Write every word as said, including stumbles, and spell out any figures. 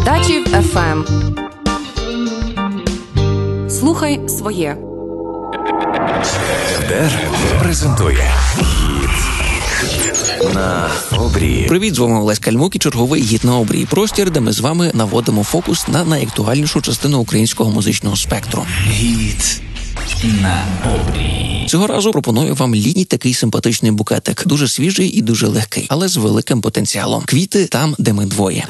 Тачів еф ем. Слухай своє. Дер презентує гід на обрії. Привіт, з вами Олесь Кальмук і черговий гід на обрії. Простір, де ми з вами наводимо фокус на найактуальнішу частину українського музичного спектру. Гід на обрії. Цього разу пропоную вам літній такий симпатичний букетик. Дуже свіжий і дуже легкий, але з великим потенціалом. Квіти там, де ми двоє.